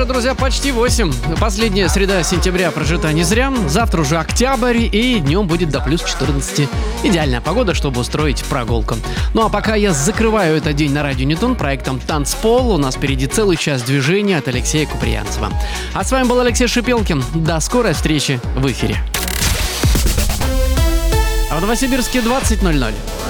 уже, друзья, почти 8. Последняя среда сентября прожита не зря. Завтра уже октябрь, и днем будет до плюс 14. Идеальная погода, чтобы устроить прогулку. Ну а пока я закрываю этот день на радио Ньютон проектом «Танцпол». У нас впереди целый час движения от Алексея Куприянцева. А с вами был Алексей Шипелкин. До скорой встречи в эфире. А в Новосибирске 20:00.